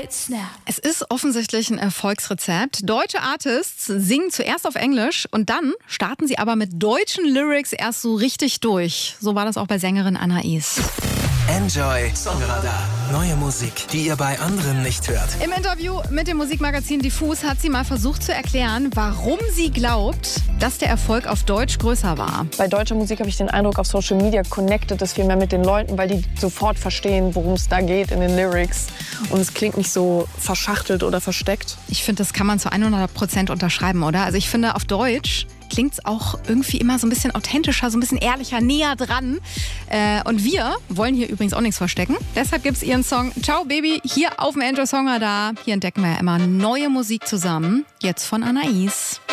Es ist offensichtlich ein Erfolgsrezept. Deutsche Artists singen zuerst auf Englisch und dann starten sie aber mit deutschen Lyrics erst so richtig durch. So war das auch bei Sängerin Anais. Enjoy Songradar. Neue Musik, die ihr bei anderen nicht hört. Im Interview mit dem Musikmagazin Diffus hat sie mal versucht zu erklären, warum sie glaubt, dass der Erfolg auf Deutsch größer war. Bei deutscher Musik habe ich den Eindruck, auf Social Media connectet es viel mehr mit den Leuten, weil die sofort verstehen, worum es da geht in den Lyrics. Und es klingt nicht so verschachtelt oder versteckt. Ich finde, das kann man zu 100% unterschreiben, oder? Also ich finde, auf Deutsch klingt es auch irgendwie immer so ein bisschen authentischer, so ein bisschen ehrlicher, näher dran. Und wir wollen hier übrigens auch nichts verstecken. Deshalb gibt es ihren Song Ciao Baby hier auf dem Enjoy Songradar. Hier entdecken wir ja immer neue Musik zusammen. Jetzt von Anais.